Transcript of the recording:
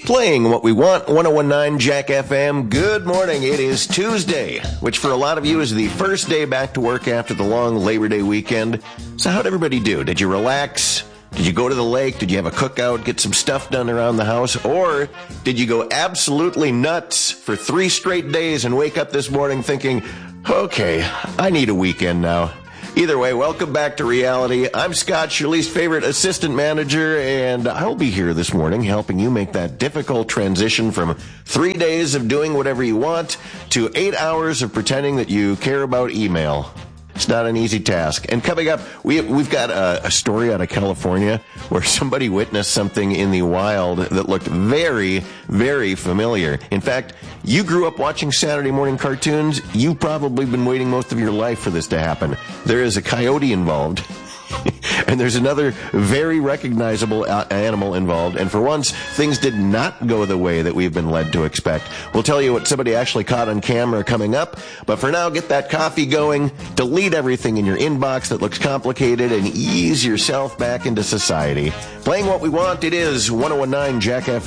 Playing what we want, 1019 Jack FM. Good morning. It is Tuesday, which for a lot of you is the first day back to work after the long Labor Day weekend. So how'd everybody do? Did you relax? Did you go to the lake? Did you have a cookout, get some stuff done around the house? Or did you go absolutely nuts for 3 straight days and wake up this morning thinking, okay, I need a weekend now? Either way, welcome back to reality. I'm Scott, your least favorite assistant manager, and I'll be here this morning helping you make that difficult transition from 3 days of doing whatever you want to 8 hours of pretending that you care about email. It's not an easy task. And coming up, we've got a story out of California where somebody witnessed something in the wild that looked very, very familiar. In fact, you grew up watching Saturday morning cartoons. You've probably been waiting most of your life for this to happen. There is a coyote involved. And there's another very recognizable animal involved. And for once, things did not go the way that we've been led to expect. We'll tell you what somebody actually caught on camera coming up. But for now, get that coffee going, delete everything in your inbox that looks complicated, and ease yourself back into society. Playing what we want, it is 1019 Jack FM.